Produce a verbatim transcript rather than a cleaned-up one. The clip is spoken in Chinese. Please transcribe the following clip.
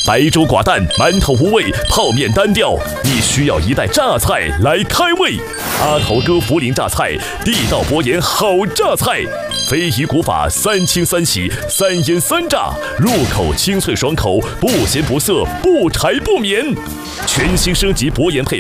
白粥寡淡，馒头无味，泡面单调，你需要一袋榨菜来开胃。阿头哥涪陵榨菜，地道博盐好榨菜，非遗古法三清三洗三腌三炸，入口清脆爽口，不咸不涩，不柴不绵。全新升级博盐配